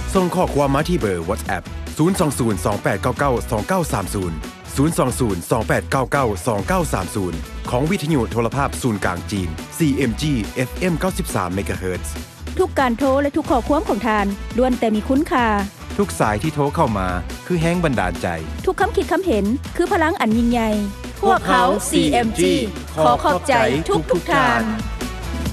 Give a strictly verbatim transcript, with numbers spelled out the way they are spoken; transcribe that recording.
ส่งข้อความมาที่เบอร์ WhatsApp ศูนย์ สอง ศูนย์ สอง แปด เก้า เก้า สอง เก้า สาม ศูนย์ ศูนย์ สอง ศูนย์ สอง แปด เก้า เก้า สอง เก้า สาม ศูนย์ของวิทยุโทรภาพศูนย์กลางจีน ซี เอ็ม จี เอฟ เอ็ม เก้าสิบสาม เมกะเฮิรตซ์ทุกการโทรและทุกข้อความของทานล้วนแต่มีคุณค่าทุกสายที่โทรเข้ามาคือแรงบันดาลใจทุกคำคิดคำเห็นคือพลังอันยิ่งใหญ่พวกเขา ซี เอ็ม จี ขอขอบใจทุกทุกทาน